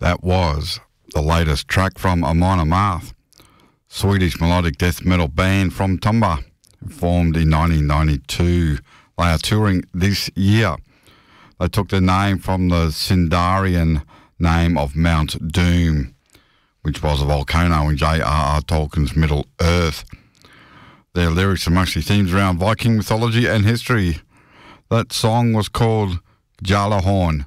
That was the latest track from Amon Amarth, Swedish melodic death metal band from Tumba, formed in 1992. They are touring this year. They took their name from the Sindarian name of Mount Doom, which was a volcano in J.R.R. Tolkien's Middle-earth. Their lyrics are mostly themes around Viking mythology and history. That song was called Gjallarhorn,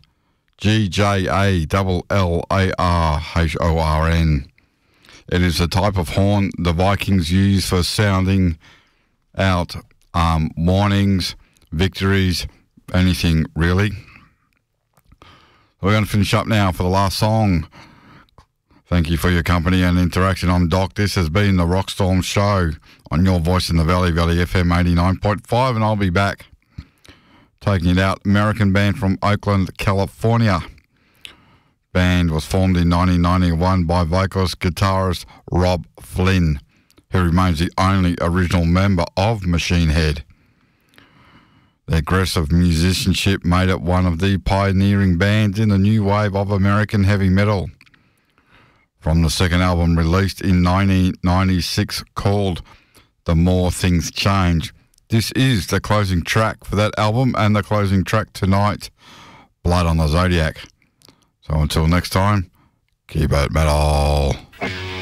Gjallarhorn. It is a type of horn the Vikings used for sounding out warnings, victories, anything really. We're going to finish up now for the last song. Thank you for your company and interaction. I'm Doc. This has been the Rockstorm Show on your voice in the Valley FM 89.5, and I'll be back taking it out. American band from Oakland, California. Band was formed in 1991 by vocalist guitarist Rob Flynn, who remains the only original member of Machine Head. Their aggressive musicianship made it one of the pioneering bands in the new wave of American heavy metal. From the second album released in 1996 called The More Things Change, this is the closing track for that album and the closing track tonight, Blood on the Zodiac. So until next time, keep it metal.